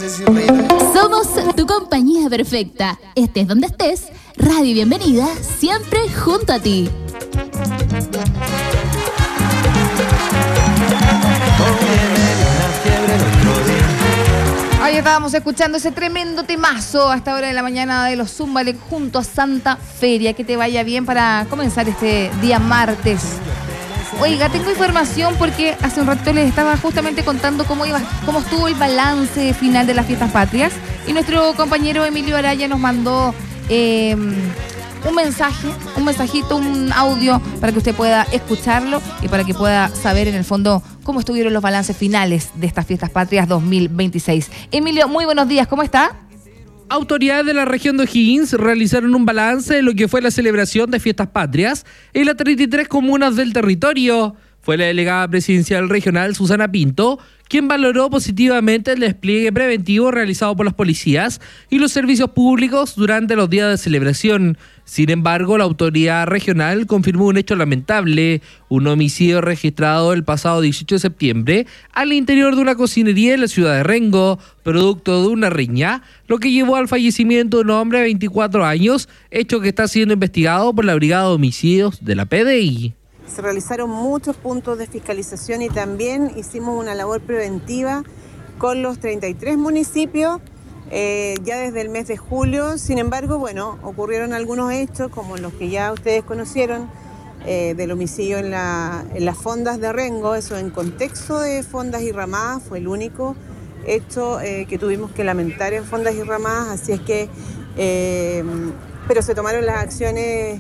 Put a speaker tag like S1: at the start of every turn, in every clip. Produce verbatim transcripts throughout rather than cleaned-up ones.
S1: Somos tu compañía perfecta. Estés donde estés, Radio Bienvenida, siempre junto a ti.
S2: Hoy estábamos escuchando ese tremendo temazo a esta hora de la mañana de los Zúmbale junto a Santa Feria. Que te vaya bien para comenzar este día martes. Oiga, tengo información porque hace un rato les estaba justamente contando cómo iba, cómo estuvo el balance final de las fiestas patrias y nuestro compañero Emilio Araya nos mandó eh, un mensaje, un mensajito, un audio para que usted pueda escucharlo y para que pueda saber en el fondo cómo estuvieron los balances finales de estas fiestas patrias dos mil veintiséis. Emilio, muy buenos días, ¿cómo está?
S3: Autoridades de la región de O'Higgins realizaron un balance de lo que fue la celebración de fiestas patrias en las treinta y tres comunas del territorio. Fue la delegada presidencial regional Susana Pinto quien valoró positivamente el despliegue preventivo realizado por las policías y los servicios públicos durante los días de celebración. Sin embargo, la autoridad regional confirmó un hecho lamentable, un homicidio registrado el pasado dieciocho de septiembre al interior de una cocinería en la ciudad de Rengo, producto de una riña, lo que llevó al fallecimiento de un hombre de veinticuatro años, hecho que está siendo investigado por la Brigada de Homicidios de la P D I.
S4: Se realizaron muchos puntos de fiscalización y también hicimos una labor preventiva con los treinta y tres municipios eh, ya desde el mes de julio. Sin embargo, bueno, ocurrieron algunos hechos como los que ya ustedes conocieron eh, del homicidio en, la, en las fondas de Rengo. Eso en contexto de fondas y ramadas fue el único hecho eh, que tuvimos que lamentar en fondas y ramadas. Así es que, eh, pero se tomaron las acciones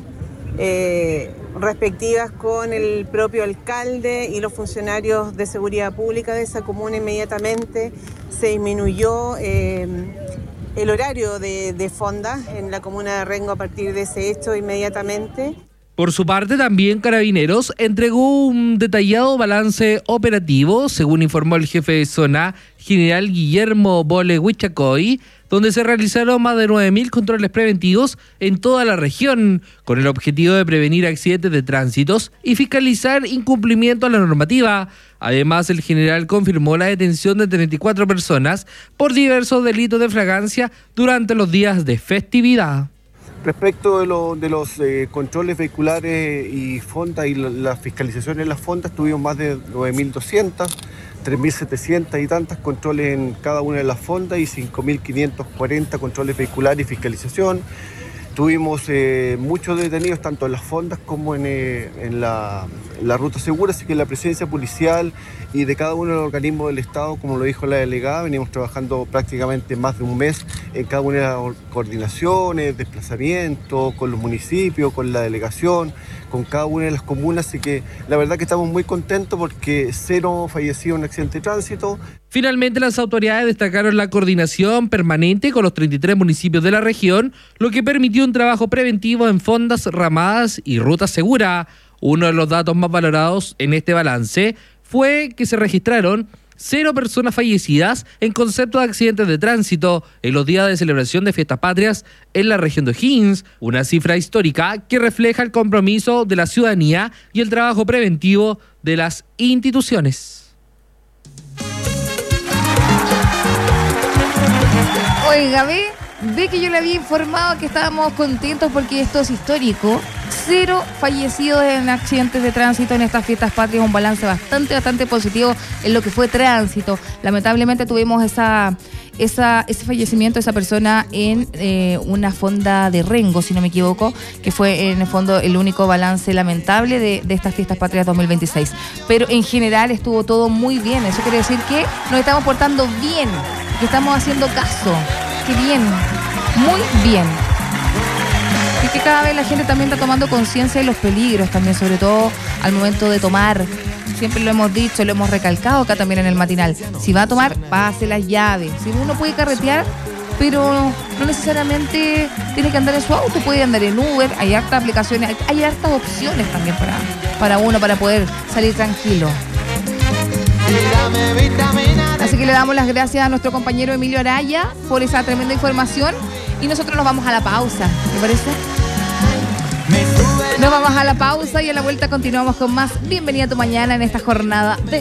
S4: Eh, respectivas con el propio alcalde y los funcionarios de seguridad pública de esa comuna. Inmediatamente se disminuyó eh, el horario de, de fondas en la comuna de Rengo a partir de ese hecho inmediatamente.
S3: Por su parte, también Carabineros entregó un detallado balance operativo, según informó el jefe de zona, general Guillermo Bole Huichacoy, donde se realizaron más de nueve mil controles preventivos en toda la región, con el objetivo de prevenir accidentes de tránsitos y fiscalizar incumplimiento a la normativa. Además, el general confirmó la detención de treinta y cuatro personas por diversos delitos de flagrancia durante los días de festividad.
S5: Respecto de, lo, de los eh, controles vehiculares y fondas y la, la fiscalización en las fondas, tuvimos más de nueve mil doscientos, tres mil setecientos y tantas controles en cada una de las fondas y cinco mil quinientos cuarenta controles vehiculares y fiscalización. Tuvimos eh, muchos detenidos tanto en las fondas como en, eh, en, la, en la ruta segura, así que la presencia policial y de cada uno de los organismos del Estado, como lo dijo la delegada, venimos trabajando prácticamente más de un mes en cada una de las coordinaciones, desplazamientos, con los municipios, con la delegación, con cada una de las comunas, así que la verdad que estamos muy contentos porque cero fallecidos en accidente de tránsito.
S3: Finalmente, las autoridades destacaron la coordinación permanente con los treinta y tres municipios de la región, lo que permitió un trabajo preventivo en fondas, ramadas y ruta segura. Uno de los datos más valorados en este balance fue que se registraron cero personas fallecidas en concepto de accidentes de tránsito en los días de celebración de fiestas patrias en la región de O'Higgins, una cifra histórica que refleja el compromiso de la ciudadanía y el trabajo preventivo de las instituciones.
S2: Oiga, ve, ve que yo le había informado que estábamos contentos porque esto es histórico. Cero fallecidos en accidentes de tránsito en estas fiestas patrias, un balance bastante, bastante positivo en lo que fue tránsito. Lamentablemente tuvimos esa, esa, ese fallecimiento de esa persona en eh, una fonda de Rengo, si no me equivoco, que fue en el fondo el único balance lamentable de, de estas fiestas patrias dos mil veintiséis. Pero en general estuvo todo muy bien. Eso quiere decir que nos estamos portando bien, que estamos haciendo caso. Qué bien, muy bien. Y que cada vez la gente también está tomando conciencia de los peligros también, sobre todo al momento de tomar. Siempre lo hemos dicho, lo hemos recalcado acá también en el matinal. Si va a tomar, pase las llaves. Si uno puede carretear, pero no necesariamente tiene que andar en su auto, puede andar en Uber, hay hartas aplicaciones, hay, hay hartas opciones también para, para uno, para poder salir tranquilo. Así que le damos las gracias a nuestro compañero Emilio Araya por esa tremenda información y nosotros nos vamos a la pausa, ¿te parece? Nos vamos a la pausa y a la vuelta continuamos con más Bienvenida a tu mañana en esta jornada de